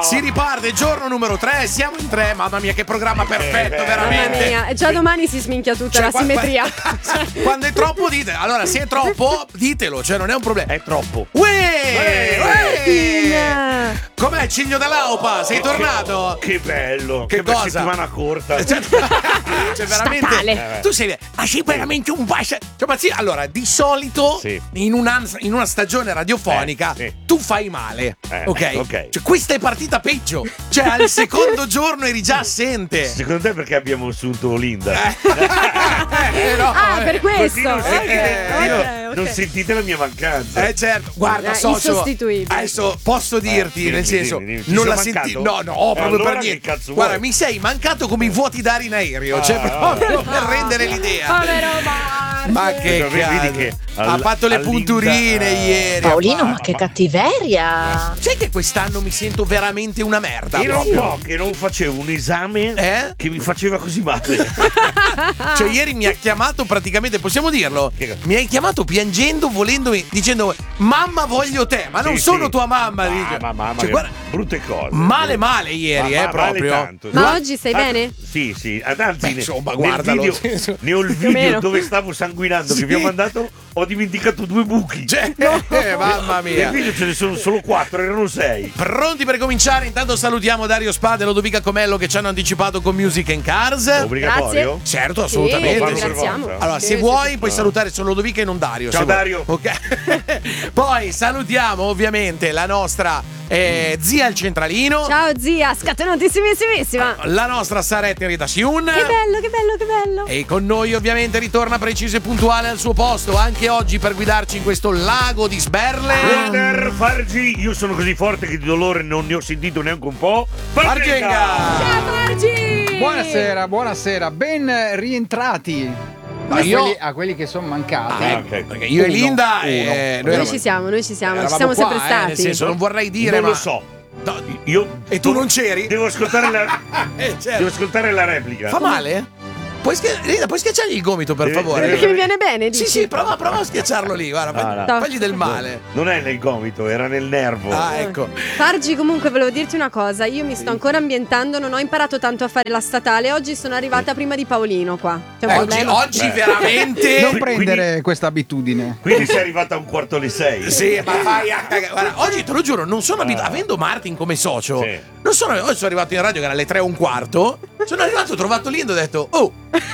Si riparte, giorno numero 3, siamo in 3. Mamma mia, che programma perfetto, veramente. Mamma mia, già domani si sminchia tutta la simmetria. Quando è troppo dite. Allora, se è troppo, ditelo, cioè non è un problema. È troppo. Com'è Cigno dell'Aupa? Sei tornato? Che bello. Che cosa? settimana corta. Cioè veramente Statale. tu sei veramente un cioè, ma sì, allora di solito in una stagione radiofonica tu fai male, ok? Cioè, questa è partita peggio, cioè al secondo giorno eri già assente. Secondo te perché abbiamo assunto Linda? Per questo. Non sentite la mia mancanza. Certo, guarda socio, insostituibile. adesso posso dirti, nel senso dimmi. non la Ti sono senti, mancato? no, proprio allora per niente. che cazzo Guarda, vuoi? mi sei mancato come i vuoti d'aria in aereo, cioè proprio per rendere l'idea. Povero Marco. Ma che vedi cazzo. che ha fatto le punturine ieri. Paolino, ma che cattiveria! Sai che quest'anno mi sento veramente una merda. Era un po' che non facevo un esame che mi faceva così male. Cioè ieri mi ha chiamato praticamente, possiamo dirlo? Mi hai chiamato piangendo, volendomi, dicendo mamma voglio te, ma non sono tua mamma. Mamma, cioè, guarda, brutte cose. male ieri, proprio. Tanto. Ma oggi stai bene? Sì, anzi, insomma, nel guardalo. video, ne ho il video dove stavo sanguinando che vi ho mandato, ho dimenticato 2 buchi. Cioè, mamma mia. Nel video ce ne sono solo 4, erano 6. Pronti per cominciare? Intanto salutiamo Dario Spada e Lodovica Comello che ci hanno anticipato con Music and Cars. Obbligatorio? Certo, assolutamente. Ringraziamo. Allora, se vuoi puoi salutare solo Lodovica e non Dario. Ciao Dario. Ok. Poi salutiamo ovviamente la nostra zia al centralino. Ciao zia, scatenantissimissima. La nostra Saretta in redazione. Che bello, che bello, che bello. E con noi ovviamente ritorna preciso e puntuale al suo posto anche oggi per guidarci in questo lago di sberle. Buonasera Fargi, io sono così forte che di dolore non ne ho sentito neanche un po'. Fargenga! Ciao Margi. Buonasera, ben rientrati. A quelli che sono mancati. Perché io e Linda Noi ci siamo, ci siamo sempre stati. Nel senso, non vorrei dire, Non lo so. No, io e tu non c'eri? Devo ascoltare la certo. Devo ascoltare la replica. Fa male? Linda, puoi schiacciargli il gomito per favore? Perché mi viene bene, dici? Sì, prova a schiacciarlo lì, guarda, fagli del male. Non è nel gomito, era nel nervo. Ecco. Fargi, comunque volevo dirti una cosa, io mi sto ancora ambientando, non ho imparato tanto a fare la statale, oggi sono arrivata prima di Paolino qua. C'è un problema? Oggi veramente Non prendere questa abitudine. Quindi sei arrivata a 5:45. Sì, ma vai a cagare. Guarda, oggi te lo giuro, non sono abituato. Avendo Martin come socio, oggi sono arrivato in radio che era alle 3:15. Sono arrivato, ho trovato Linda e ho detto: oh,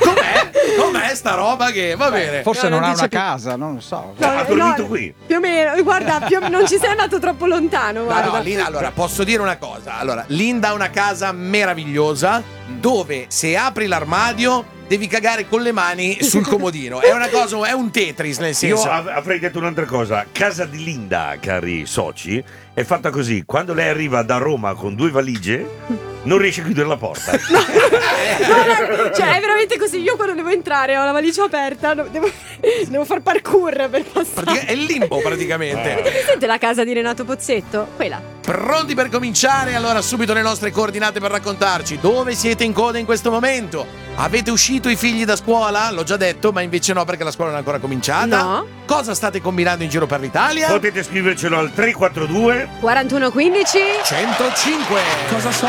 com'è sta roba che va bene? Forse non ha dice una più. casa, non lo so. Ha dormito qui. Più o meno, guarda, non ci sei andato troppo lontano, guarda. No, Linda, allora posso dire una cosa. Allora, Linda ha una casa meravigliosa dove se apri l'armadio devi cagare con le mani sul comodino. È una cosa, è un Tetris nel senso. Io avrei detto un'altra cosa. Casa di Linda, cari soci, è fatta così. Quando lei arriva da Roma con 2 valigie, non riesce a chiudere la porta. Cioè, è veramente così. Io quando devo entrare ho la valigia aperta, devo far parkour per passare. È il limbo praticamente. Avete presente la casa di Renato Pozzetto? Quella. Pronti per cominciare? Allora subito le nostre coordinate per raccontarci dove siete in coda in questo momento. Avete uscito i figli da scuola? L'ho già detto, ma invece no, perché la scuola non è ancora cominciata. No. Cosa state combinando in giro per l'Italia? Potete scrivercelo al 342 4115 105. Cosa so